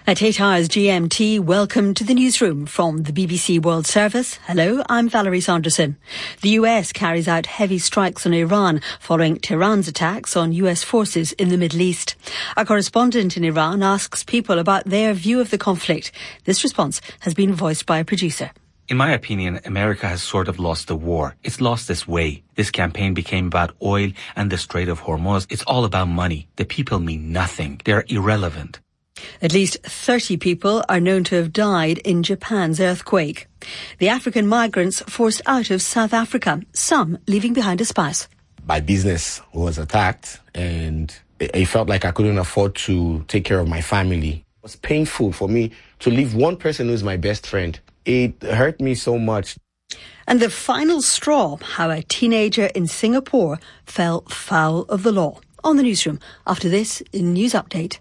At 8 hours GMT, welcome to the newsroom from the BBC World Service. Hello, I'm Valerie Sanderson. The US carries out heavy strikes on Iran following Tehran's attacks on US forces in the Middle East. Our correspondent in Iran asks people about their view of the conflict. This response has been voiced by a producer. In my opinion, America has sort of lost the war. It's lost its way. This campaign became about oil and the Strait of Hormuz. It's all about money. The people mean nothing. They're irrelevant. At least 30 people are known to have died in Japan's earthquake. The African migrants forced out of South Africa, some leaving behind a spouse. My business was attacked and it felt like I couldn't afford to take care of my family. It was painful for me to leave one person who's my best friend. It hurt me so much. And the final straw, how a teenager in Singapore fell foul of the law. On the newsroom, after this, News Update.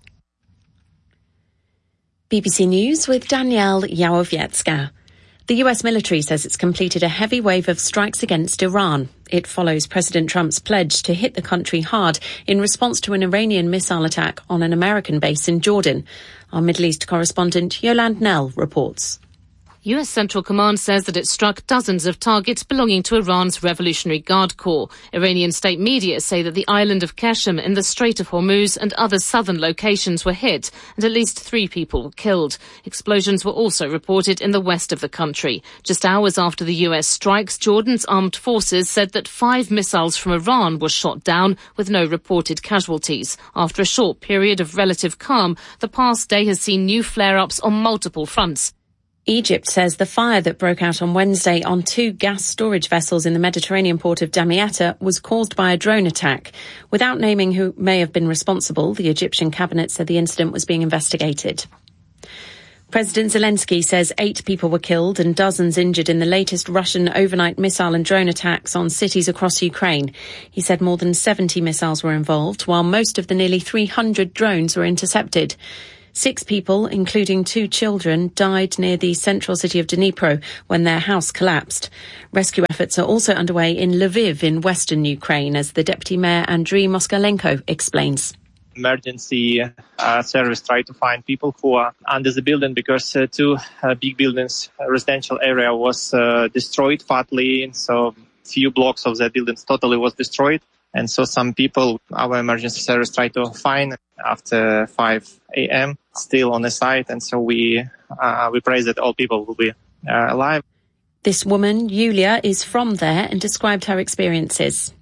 BBC News with Danielle Yawowiecka. The US military says it's completed a heavy wave of strikes against Iran. It follows President Trump's pledge to hit the country hard in response to an Iranian missile attack on an American base in Jordan. Our Middle East correspondent Yolande Knell reports. US Central Command says that it struck dozens of targets belonging to Iran's Revolutionary Guard Corps. Iranian state media say that the island of Qashem in the Strait of Hormuz and other southern locations were hit, and at least 3 people were killed. Explosions were also reported in the west of the country. Just hours after the US strikes, Jordan's armed forces said that 5 missiles from Iran were shot down with no reported casualties. After a short period of relative calm, the past day has seen new flare-ups on multiple fronts. Egypt says the fire that broke out on Wednesday on 2 gas storage vessels in the Mediterranean port of Damietta was caused by a drone attack. Without naming who may have been responsible, the Egyptian cabinet said the incident was being investigated. President Zelensky says 8 people were killed and dozens injured in the latest Russian overnight missile and drone attacks on cities across Ukraine. He said more than 70 missiles were involved, while most of the nearly 300 drones were intercepted. 6 people, including 2 children, died near the central city of Dnipro when their house collapsed. Rescue efforts are also underway in Lviv in western Ukraine, as the Deputy Mayor Andriy Moskalenko explains. Emergency service try to find people who are under the building because 2 big buildings, residential area was destroyed partly, so few blocks of the buildings totally was destroyed. And so some people, our emergency service try to find after 5 a.m. still on the site. And so we pray that all people will be alive. This woman, Yulia, is from there and described her experiences.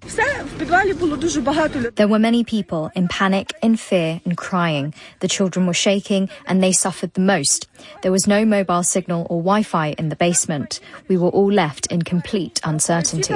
There were many people in panic, in fear and crying. The children were shaking and they suffered the most. There was no mobile signal or Wi-Fi in the basement. We were all left in complete uncertainty.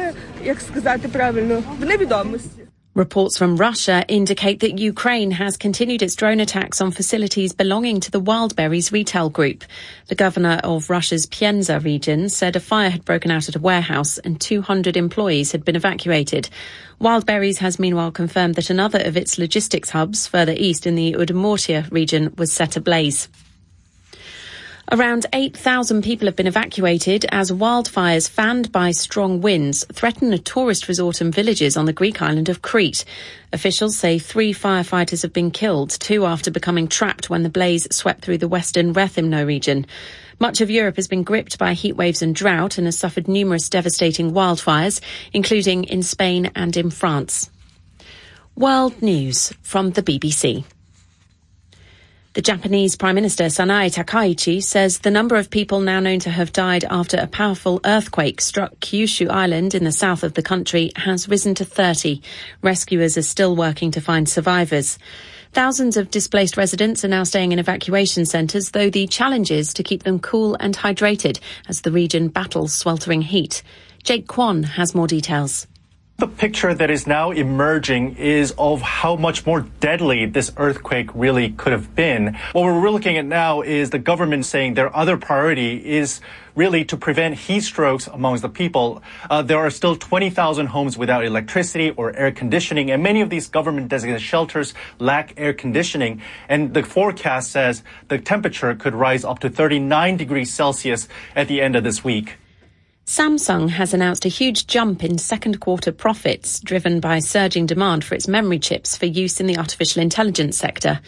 Reports from Russia indicate that Ukraine has continued its drone attacks on facilities belonging to the Wildberries retail group. The governor of Russia's Penza region said a fire had broken out at a warehouse and 200 employees had been evacuated. Wildberries has meanwhile confirmed that another of its logistics hubs further east in the Udmurtia region was set ablaze. Around 8,000 people have been evacuated as wildfires fanned by strong winds threaten a tourist resort and villages on the Greek island of Crete. Officials say 3 firefighters have been killed, 2 after becoming trapped when the blaze swept through the western Rethymno region. Much of Europe has been gripped by heat waves and drought and has suffered numerous devastating wildfires, including in Spain and in France. World News from the BBC. The Japanese Prime Minister Sanae Takaichi says the number of people now known to have died after a powerful earthquake struck Kyushu Island in the south of the country has risen to 30. Rescuers are still working to find survivors. Thousands of displaced residents are now staying in evacuation centres, though the challenge is to keep them cool and hydrated as the region battles sweltering heat. Jake Kwon has more details. The picture that is now emerging is of how much more deadly this earthquake really could have been. What we're looking at now is the government saying their other priority is really to prevent heat strokes amongst the people. There are still 20,000 homes without electricity or air conditioning, and many of these government-designated shelters lack air conditioning. And the forecast says the temperature could rise up to 39 degrees Celsius at the end of this week. Samsung has announced a huge jump in second quarter profits, driven by surging demand for its memory chips for use in the artificial intelligence sector.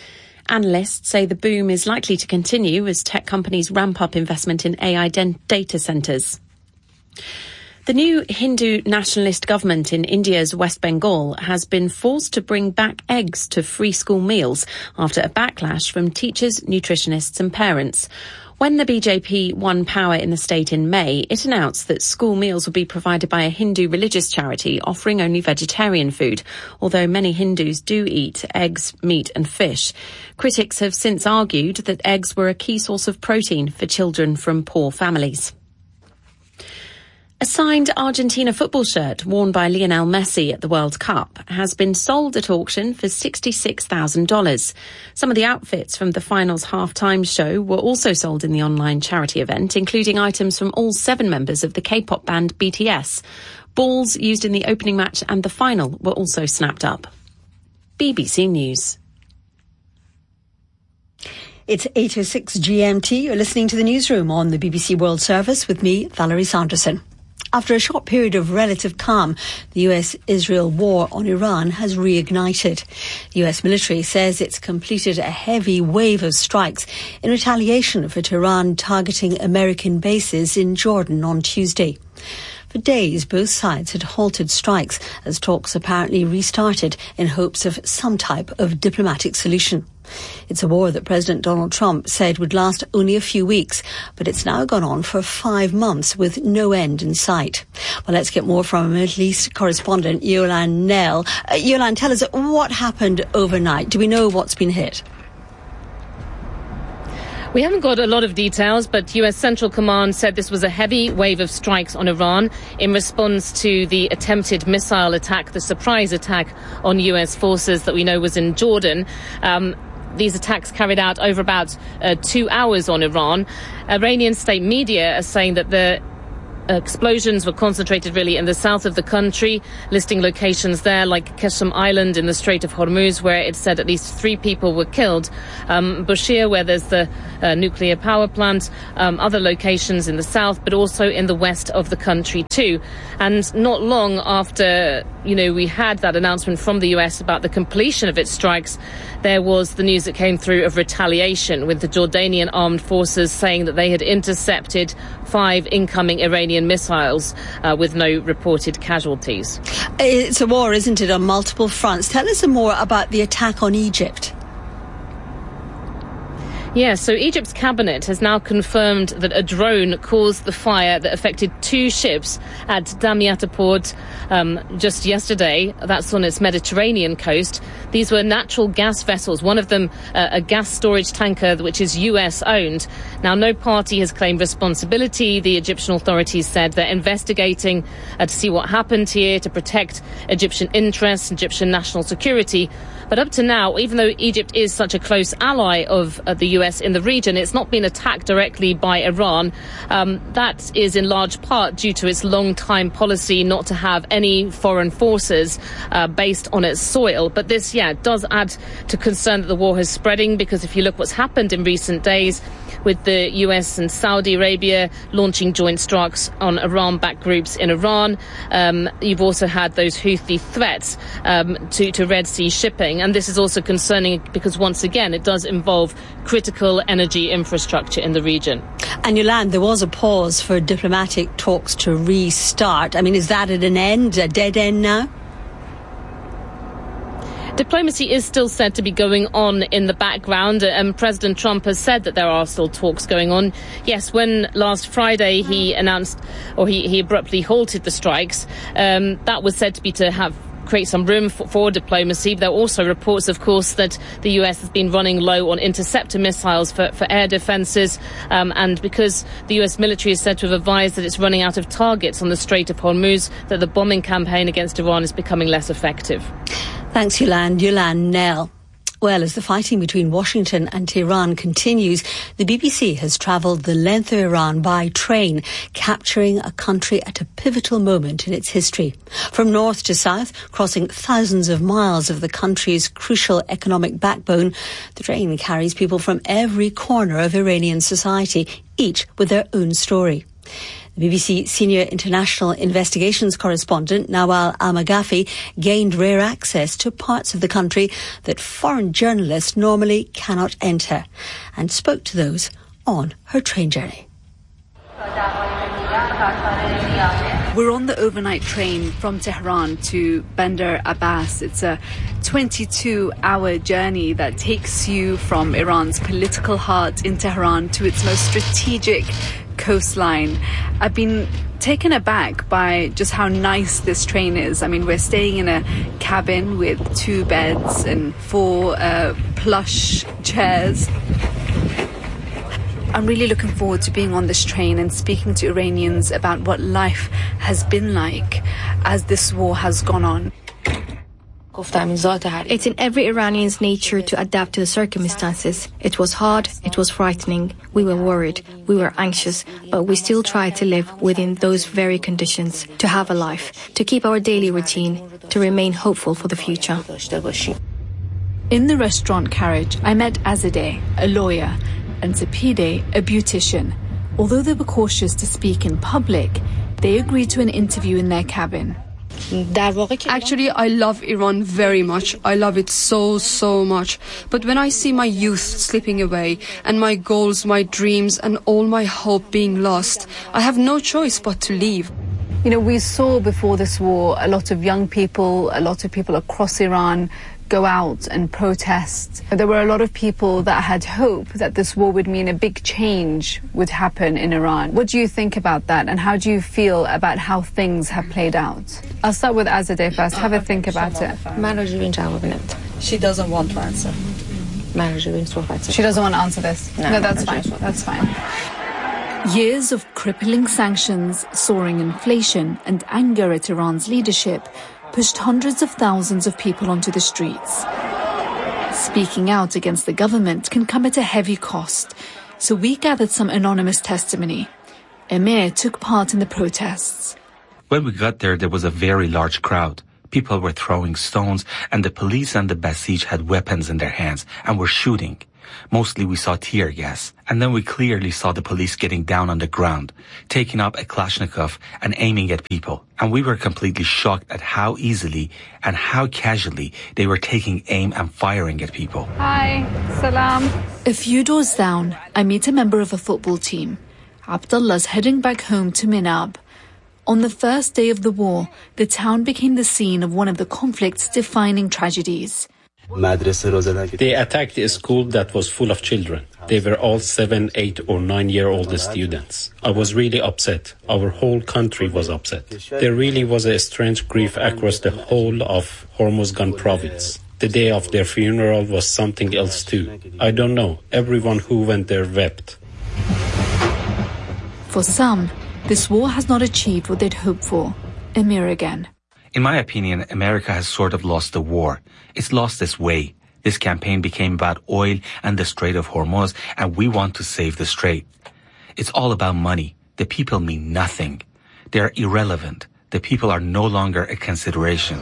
Analysts say the boom is likely to continue as tech companies ramp up investment in AI data centres. The new Hindu nationalist government in India's West Bengal has been forced to bring back eggs to free school meals after a backlash from teachers, nutritionists and parents. When the BJP won power in the state in May, it announced that school meals would be provided by a Hindu religious charity offering only vegetarian food, although many Hindus do eat eggs, meat and fish. Critics have since argued that eggs were a key source of protein for children from poor families. A signed Argentina football shirt worn by Lionel Messi at the World Cup has been sold at auction for $66,000. Some of the outfits from the final's half-time show were also sold in the online charity event, including items from all 7 members of the K-pop band BTS. Balls used in the opening match and the final were also snapped up. BBC News. It's 8:06 GMT. You're listening to the newsroom on the BBC World Service with me, Valerie Sanderson. After a short period of relative calm, the US-Israel war on Iran has reignited. The US military says it's completed a heavy wave of strikes in retaliation for Tehran targeting American bases in Jordan on Tuesday. For days, both sides had halted strikes as talks apparently restarted in hopes of some type of diplomatic solution. It's a war that President Donald Trump said would last only a few weeks, but it's now gone on for 5 months with no end in sight. Well, let's get more from Middle East correspondent Yolan Nell. Yolan, tell us what happened overnight. Do we know what's been hit? We haven't got a lot of details, but US Central Command said this was a heavy wave of strikes on Iran in response to the attempted missile attack, the surprise attack on US forces that we know was in Jordan. These attacks carried out over about 2 hours on Iran. Iranian state media are saying that the explosions were concentrated really in the south of the country, listing locations there like Qeshm Island in the Strait of Hormuz, where it said at least 3 people were killed. Bushehr, where there's the nuclear power plant, other locations in the south, but also in the west of the country too. And not long after, we had that announcement from the US about the completion of its strikes, there was the news that came through of retaliation, with the Jordanian armed forces saying that they had intercepted 5 incoming Iranian missiles with no reported casualties. It's a war, isn't it, on multiple fronts. Tell us some more about the attack on Egypt. Yeah, so Egypt's cabinet has now confirmed that a drone caused the fire that affected 2 ships at Damietta port just yesterday. That's on its Mediterranean coast. These were natural gas vessels, one of them a gas storage tanker which is US owned. Now, no party has claimed responsibility. The Egyptian authorities said they're investigating to see what happened here, to protect Egyptian interests, Egyptian national security. But up to now, even though Egypt is such a close ally of the US in the region, it's not been attacked directly by Iran. That is in large part due to its long-time policy not to have any foreign forces based on its soil. But this, does add to concern that the war is spreading, because if you look what's happened in recent days with the US and Saudi Arabia launching joint strikes on Iran-backed groups in Iran, you've also had those Houthi threats to Red Sea shipping. And this is also concerning because, once again, it does involve critical energy infrastructure in the region. And Yolan, there was a pause for diplomatic talks to restart. I mean, is that at an end, a dead end now? Diplomacy is still said to be going on in the background, and President Trump has said that there are still talks going on. Yes, when last Friday he announced, or he abruptly halted the strikes, that was said to be to create some room for diplomacy. There are also reports, of course, that the US has been running low on interceptor missiles for air defences, and because the US military is said to have advised that it's running out of targets on the Strait of Hormuz, that the bombing campaign against Iran is becoming less effective. Thanks, Yolan. Yolan Nell. Well, as the fighting between Washington and Tehran continues, the BBC has travelled the length of Iran by train, capturing a country at a pivotal moment in its history. From north to south, crossing thousands of miles of the country's crucial economic backbone, the train carries people from every corner of Iranian society, each with their own story. The BBC senior international investigations correspondent Nawal Al-Maghafi gained rare access to parts of the country that foreign journalists normally cannot enter and spoke to those on her train journey. We're on the overnight train from Tehran to Bandar Abbas. It's a 22-hour journey that takes you from Iran's political heart in Tehran to its most strategic coastline. I've been taken aback by just how nice this train is. I mean, we're staying in a cabin with 2 beds and 4 plush chairs. I'm really looking forward to being on this train and speaking to Iranians about what life has been like as this war has gone on. It's in every Iranian's nature to adapt to the circumstances. It was hard, it was frightening, we were worried, we were anxious, but we still tried to live within those very conditions, to have a life, to keep our daily routine, to remain hopeful for the future. In the restaurant carriage, I met Azadeh, a lawyer, and Zapide, a beautician. Although they were cautious to speak in public, they agreed to an interview in their cabin. Actually, I love Iran very much. I love it so much. But when I see my youth slipping away and my goals, my dreams and all my hope being lost, I have no choice but to leave. You know, we saw before this war a lot of young people, a lot of people across Iran go out and protest. There were a lot of people that had hope that this war would mean a big change would happen in Iran. What do you think about that, and how do you feel about how things have played out? I'll start with Azadeh first. Have a think about it. She doesn't want to answer. She doesn't want to answer this? No, that's fine. That's fine. Years of crippling sanctions, soaring inflation and anger at Iran's leadership pushed hundreds of thousands of people onto the streets. Speaking out against the government can come at a heavy cost, so we gathered some anonymous testimony. Emir took part in the protests. When we got there was a very large crowd. People were throwing stones, and the police and the Basij had weapons in their hands and were shooting. Mostly we saw tear gas, and then we clearly saw the police getting down on the ground, taking up a Kalashnikov and aiming at people. And we were completely shocked at how easily and how casually they were taking aim and firing at people. Hi, salam. A few doors down, I meet a member of a football team. Abdullah's heading back home to Minab. On the first day of the war, the town became the scene of one of the conflict's defining tragedies. They attacked a school that was full of children. They were all 7, 8 or 9-year-old students. I was really upset. Our whole country was upset. There really was a strange grief across the whole of Hormozgan province. The day of their funeral was something else too. I don't know. Everyone who went there wept. For some, this war has not achieved what they'd hoped for. Emir again. In my opinion, America has sort of lost the war. It's lost its way. This campaign became about oil and the Strait of Hormuz, and we want to save the strait. It's all about money. The people mean nothing. They are irrelevant. The people are no longer a consideration.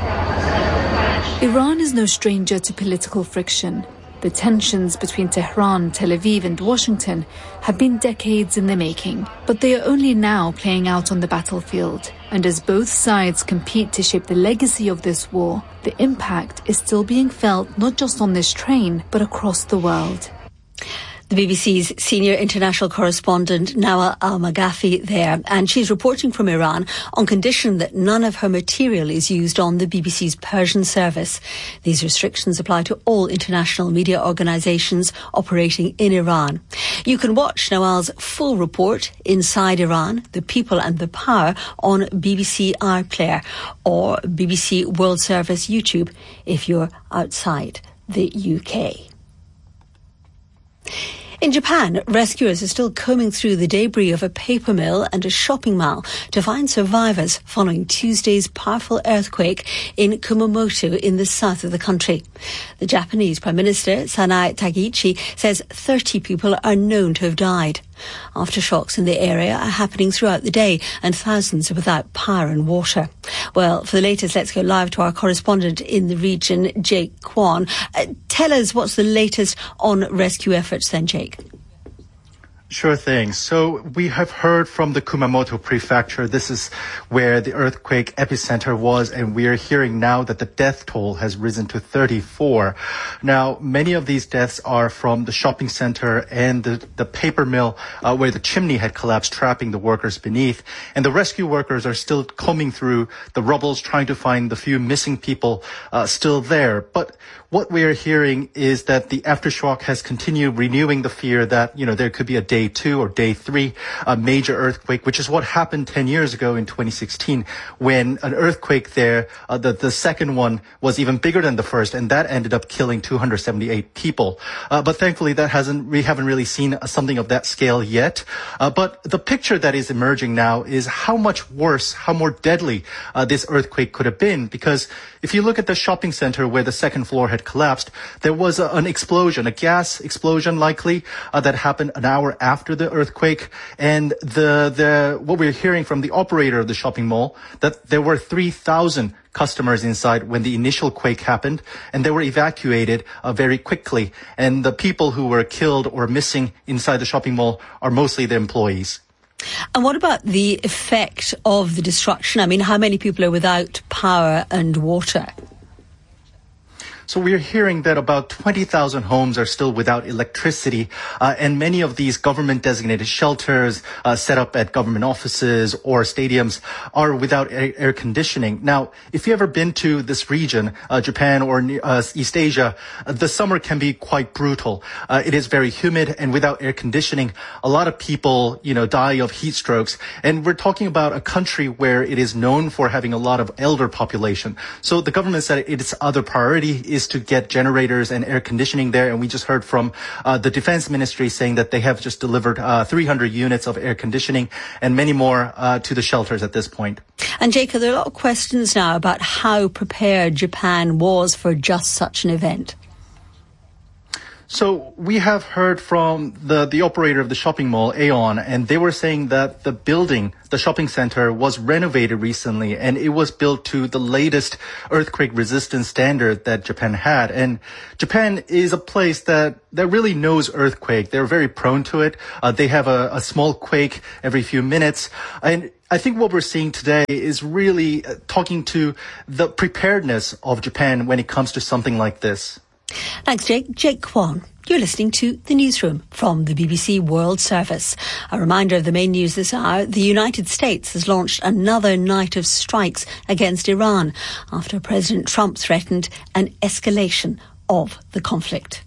Iran is no stranger to political friction. The tensions between Tehran, Tel Aviv and Washington have been decades in the making, but they are only now playing out on the battlefield. And as both sides compete to shape the legacy of this war, the impact is still being felt not just on this train, but across the world. The BBC's senior international correspondent Nawal Al-Maghafi there, and she's reporting from Iran on condition that none of her material is used on the BBC's Persian service. These restrictions apply to all international media organisations operating in Iran. You can watch Nawal's full report, Inside Iran, The People and the Power, on BBC iPlayer or BBC World Service YouTube if you're outside the UK. In Japan, rescuers are still combing through the debris of a paper mill and a shopping mall to find survivors following Tuesday's powerful earthquake in Kumamoto in the south of the country. The Japanese Prime Minister, Sanae Takaichi, says 30 people are known to have died. Aftershocks in the area are happening throughout the day and thousands are without power and water. Well, for the latest, let's go live to our correspondent in the region, Jake Kwan. Tell us what's the latest on rescue efforts then, Jake. Sure thing. So we have heard from the Kumamoto prefecture. This is where the earthquake epicenter was, and we are hearing now that the death toll has risen to 34. Now, many of these deaths are from the shopping center and the paper mill where the chimney had collapsed, trapping the workers beneath. And the rescue workers are still combing through the rubbles, trying to find the few missing people still there. But what we are hearing is that the aftershock has continued, renewing the fear that, there could be a day 2 or day 3 major earthquake, which is what happened 10 years ago in 2016 when an earthquake there, the second one was even bigger than the first, and that ended up killing 278 people. But thankfully we haven't really seen something of that scale yet. But the picture that is emerging now is how much worse, how more deadly this earthquake could have been, because if you look at the shopping center where the second floor had collapsed, there was an explosion, a gas explosion likely, that happened an hour after the earthquake. And what we're hearing from the operator of the shopping mall, that there were 3,000 customers inside when the initial quake happened, and they were evacuated very quickly. And the people who were killed or missing inside the shopping mall are mostly the employees. And what about the effect of the destruction? I mean, how many people are without power and water? So we're hearing that about 20,000 homes are still without electricity, and many of these government-designated shelters set up at government offices or stadiums are without air conditioning. Now, if you've ever been to this region, Japan or East Asia, the summer can be quite brutal. It is very humid, and without air conditioning, a lot of people, die of heat strokes. And we're talking about a country where it is known for having a lot of elder population. So the government said its other priority is to get generators and air conditioning there. And we just heard from the defense ministry saying that they have just delivered 300 units of air conditioning and many more to the shelters at this point. And Jacob, there are a lot of questions now about how prepared Japan was for just such an event. So we have heard from the operator of the shopping mall, Aeon, and they were saying that the shopping center was renovated recently, and it was built to the latest earthquake resistance standard that Japan had. And Japan is a place that really knows earthquake. They're very prone to it. They have a small quake every few minutes. And I think what we're seeing today is really talking to the preparedness of Japan when it comes to something like this. Thanks, Jake. Jake Kwan. You're listening to The Newsroom from the BBC World Service. A reminder of the main news this hour. The United States has launched another night of strikes against Iran after President Trump threatened an escalation of the conflict.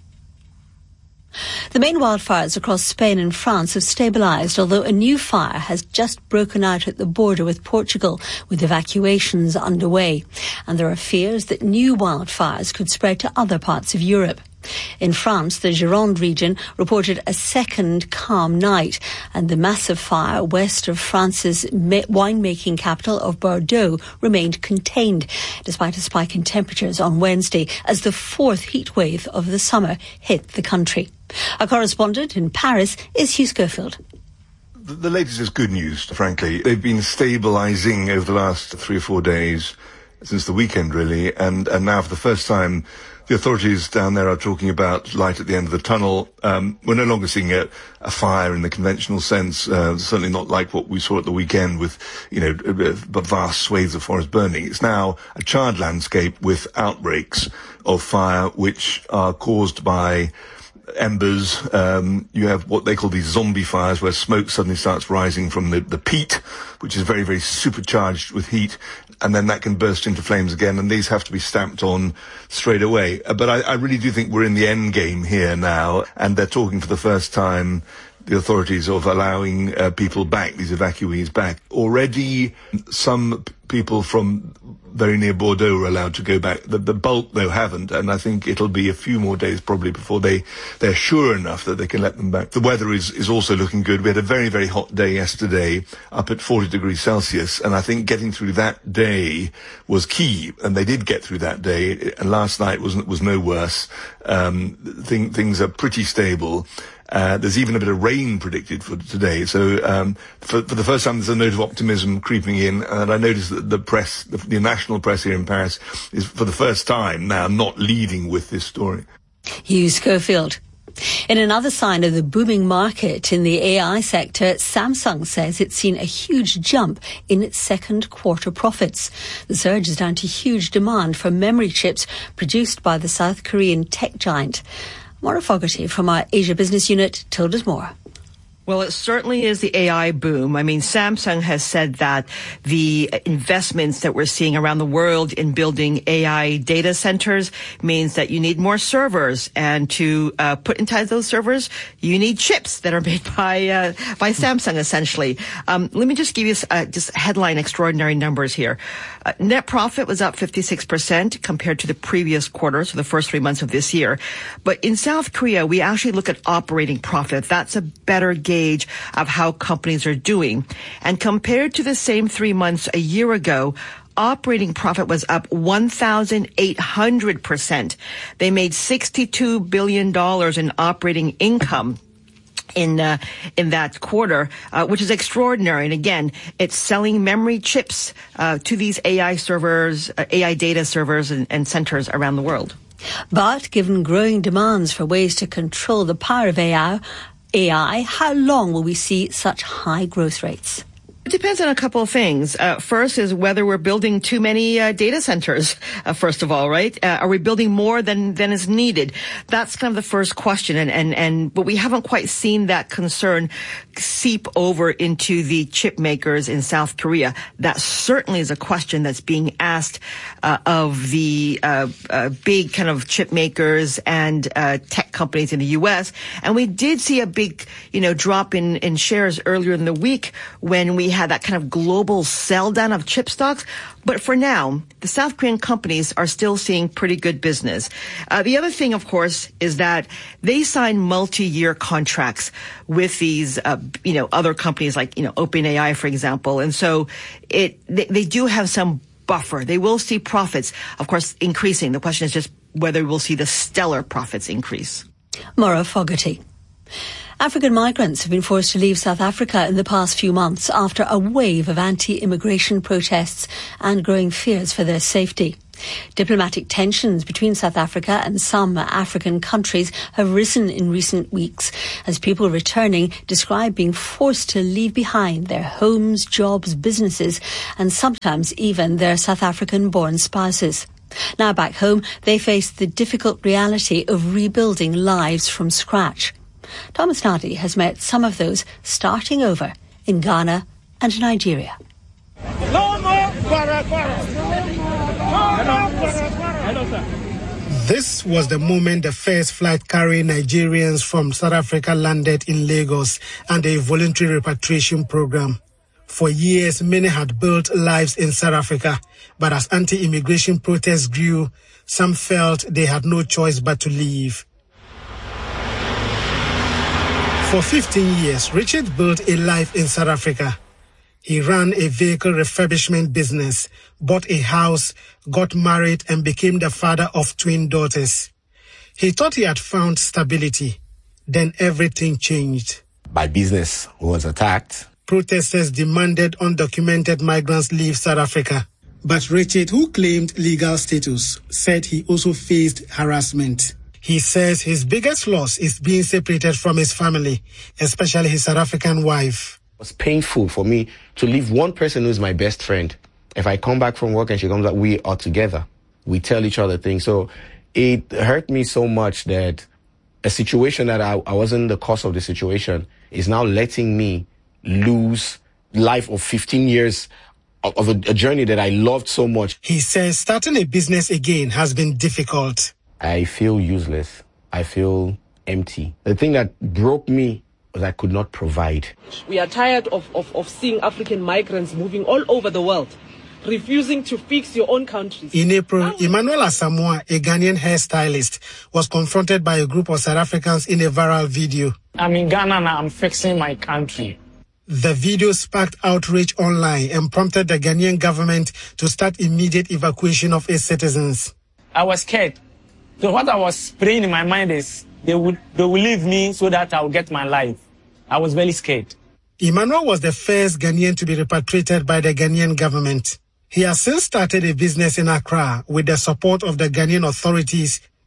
The main wildfires across Spain and France have stabilised, although a new fire has just broken out at the border with Portugal, with evacuations underway. And there are fears that new wildfires could spread to other parts of Europe. In France, the Gironde region reported a second calm night, and the massive fire west of France's winemaking capital of Bordeaux remained contained, despite a spike in temperatures on Wednesday as the fourth heat wave of the summer hit the country. Our correspondent in Paris is Hugh Schofield. The latest is good news, frankly. They've been stabilising over the last 3 or 4 days, since the weekend, really, and now for the first time, the authorities down there are talking about light at the end of the tunnel. We're no longer seeing a fire in the conventional sense, certainly not like what we saw at the weekend with, vast swathes of forest burning. It's now a charred landscape with outbreaks of fire which are caused by embers. You have what they call these zombie fires, where smoke suddenly starts rising from the peat, which is very, very supercharged with heat, and then that can burst into flames again, and these have to be stamped on straight away. But I really do think we're in the end game here now, and they're talking for the first time, the authorities, of allowing people back, these evacuees back. Already some people from very near Bordeaux are allowed to go back. The bulk, though, haven't, and I think it'll be a few more days probably before they're sure enough that they can let them back. The weather is also looking good. We had a very, very hot day yesterday, up at 40 degrees Celsius, and I think getting through that day was key, and they did get through that day, and last night was no worse. Things are pretty stable. There's even a bit of rain predicted for today. So for the first time, there's a note of optimism creeping in. And I noticed that the press, the national press here in Paris, is for the first time now not leading with this story. Hugh Schofield. In another sign of the booming market in the AI sector, Samsung says it's seen a huge jump in its second quarter profits. The surge is down to huge demand for memory chips produced by the South Korean tech giant. Maura Fogarty from our Asia Business Unit told us more. Well, it certainly is the AI boom. I mean, Samsung has said that the investments that we're seeing around the world in building AI data centers means that you need more servers. And to put inside those servers, you need chips that are made by Samsung, essentially. Let me just give you just headline extraordinary numbers here. Net profit was up 56% compared to the previous quarter, so the first 3 months of this year. But in South Korea, we actually look at operating profit. That's a better gauge of how companies are doing. And compared to the same 3 months a year ago, operating profit was up 1,800%. They made $62 billion in operating income in that quarter, which is extraordinary. And again, it's selling memory chips to these AI servers, AI data servers and centers around the world. But given growing demands for ways to control the power of AI, how long will we see such high growth rates? It depends on a couple of things. First is whether we're building too many data centers, first of all, right? Are we building more than is needed? That's kind of the first question. But we haven't quite seen that concern seep over into the chip makers in South Korea. That certainly is a question that's being asked of the big kind of chip makers and tech companies in the U.S. And we did see a big, drop in shares earlier in the week when we had that kind of global sell down of chip stocks. But for now, the South Korean companies are still seeing pretty good business. The other thing, of course, is that they sign multi-year contracts with these, other companies like, OpenAI, for example. And so they do have some buffer. They will see profits, of course, increasing. The question is just whether we'll see the stellar profits increase. Maura Fogarty. African migrants have been forced to leave South Africa in the past few months after a wave of anti-immigration protests and growing fears for their safety. Diplomatic tensions between South Africa and some African countries have risen in recent weeks as people returning describe being forced to leave behind their homes, jobs, businesses, and sometimes even their South African-born spouses. Now back home, they face the difficult reality of rebuilding lives from scratch. Thomas Nadi has met some of those starting over in Ghana and Nigeria. This was the moment the first flight carrying Nigerians from South Africa landed in Lagos under a voluntary repatriation program. For years, many had built lives in South Africa, but as anti-immigration protests grew, some felt they had no choice but to leave. For 15 years, Richard built a life in South Africa. He ran a vehicle refurbishment business, bought a house, got married, and became the father of twin daughters. He thought he had found stability. Then everything changed. My business was attacked. Protesters demanded undocumented migrants leave South Africa. But Richard, who claimed legal status, said he also faced harassment. He says his biggest loss is being separated from his family, especially his South African wife. It was painful for me to leave one person who's my best friend. If I come back from work and she comes back, we are together. We tell each other things. So it hurt me so much that a situation that I wasn't the cause of the situation is now letting me lose life of 15 years of a journey that I loved so much. He says starting a business again has been difficult. I feel useless. I feel empty. The thing that broke me was I could not provide. We are tired of seeing African migrants moving all over the world, refusing to fix your own countries. In April, Emmanuel Asamoah, a Ghanaian hairstylist, was confronted by a group of South Africans in a viral video. I'm in Ghana now. I'm fixing my country. The video sparked outrage online and prompted the Ghanaian government to start immediate evacuation of its citizens. I was scared. So what I was praying in my mind is they will leave me so that I'll get my life. I was very scared. Emmanuel was the first Ghanaian to be repatriated by the Ghanaian government. He has since started a business in Accra with the support of the Ghanaian authorities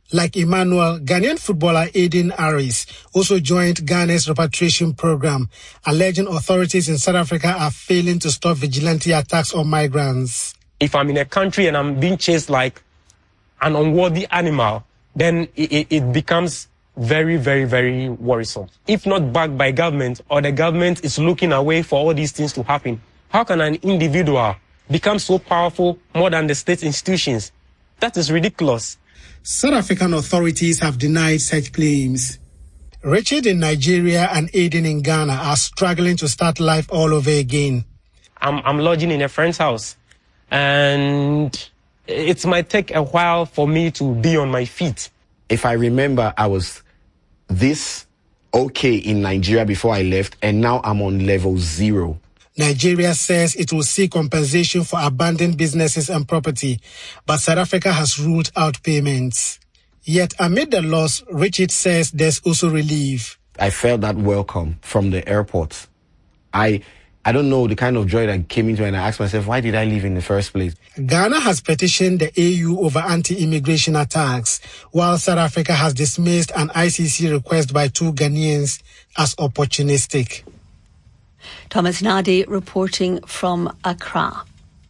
Like Emmanuel, Ghanaian footballer Aiden Aris also joined Ghana's repatriation program, alleging authorities in South Africa are failing to stop vigilante attacks on migrants. If I'm in a country and I'm being chased like an unworthy animal, then it becomes very, very, very worrisome. If not backed by government, or the government is looking away for all these things to happen, how can an individual become so powerful more than the state institutions? That is ridiculous. South African authorities have denied such claims. Richard in Nigeria and Aiden in Ghana are struggling to start life all over again. I'm lodging in a friend's house, and it might take a while for me to be on my feet. If I remember, I was this okay in Nigeria before I left, and now I'm on level 0. Nigeria says it will seek compensation for abandoned businesses and property, but South Africa has ruled out payments. Yet amid the loss, Richard says there's also relief. I felt that welcome from the airport. I don't know the kind of joy that came into it, and I asked myself, why did I leave in the first place? Ghana has petitioned the AU over anti-immigration attacks, while South Africa has dismissed an ICC request by 2 Ghanaians as opportunistic. Thomas Nadi reporting from Accra.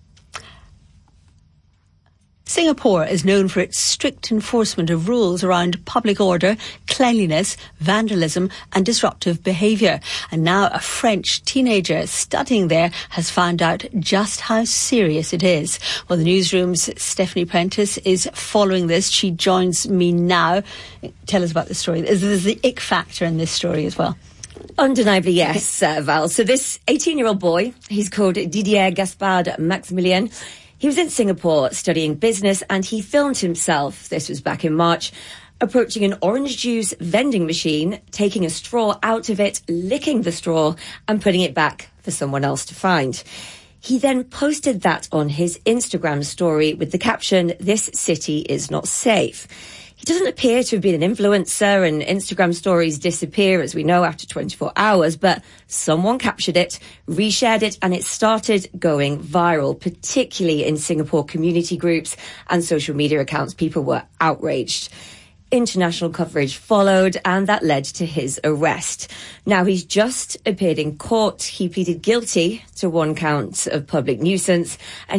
Singapore is known for its strict enforcement of rules around public order, cleanliness, vandalism and disruptive behaviour. And now a French teenager studying there has found out just how serious it is. Well, the newsroom's Stephanie Prentice is following this. She joins me now. Tell us about the story. There's the ick factor in this story as well. Undeniably, yes, Val. So this 18-year-old boy, he's called Didier Gaspard Maximilien. He was in Singapore studying business and he filmed himself, this was back in March, approaching an orange juice vending machine, taking a straw out of it, licking the straw and putting it back for someone else to find. He then posted that on his Instagram story with the caption, "This city is not safe." He doesn't appear to have been an influencer, and Instagram stories disappear, as we know, after 24 hours, but someone captured it, reshared it, and it started going viral, particularly in Singapore community groups and social media accounts. People were outraged. International coverage followed, and that led to his arrest. Now, he's just appeared in court. He pleaded guilty to 1 count of public nuisance, and